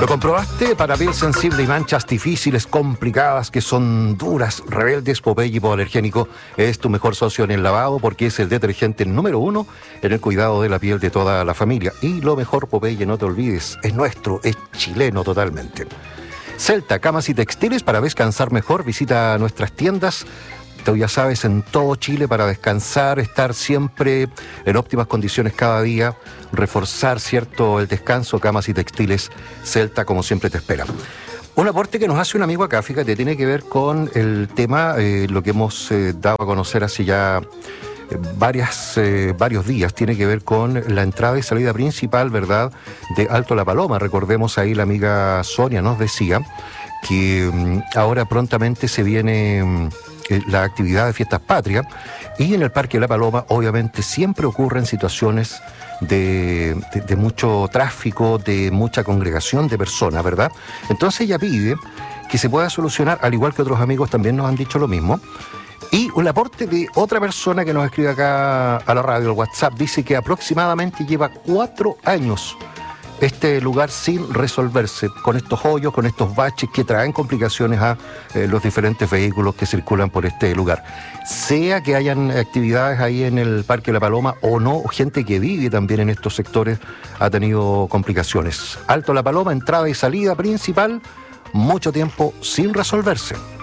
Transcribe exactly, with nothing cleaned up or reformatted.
¿Lo comprobaste? Para piel sensible y manchas difíciles, complicadas, que son duras, rebeldes, Popeye hipoalergénico es tu mejor socio en el lavado porque es el detergente número uno en el cuidado de la piel de toda la familia. Y lo mejor, Popeye, no te olvides, es nuestro, es chileno totalmente. Celta, camas y textiles para descansar mejor. Visita nuestras tiendas. Tú ya sabes, en todo Chile para descansar, estar siempre en óptimas condiciones cada día, reforzar, ¿cierto?, el descanso, camas y textiles, Celta, como siempre te espera. Un aporte que nos hace un amigo acá, fíjate, tiene que ver con el tema, eh, lo que hemos eh, dado a conocer hace ya eh, varias, eh, varios días, tiene que ver con la entrada y salida principal, ¿verdad?, de Alto La Paloma. Recordemos ahí la amiga Sonia nos decía que um, ahora prontamente se viene Um, la actividad de Fiestas Patrias, y en el Parque La Paloma obviamente siempre ocurren situaciones de, de, de mucho tráfico, de mucha congregación de personas, ¿verdad? Entonces ella pide que se pueda solucionar, al igual que otros amigos también nos han dicho lo mismo. Y un aporte de otra persona que nos escribe acá a la radio, el WhatsApp, dice que aproximadamente lleva cuatro años este lugar sin resolverse, con estos hoyos, con estos baches que traen complicaciones a eh, los diferentes vehículos que circulan por este lugar. Sea que hayan actividades ahí en el Parque La Paloma o no, o gente que vive también en estos sectores ha tenido complicaciones. Alto La Paloma, entrada y salida principal, mucho tiempo sin resolverse.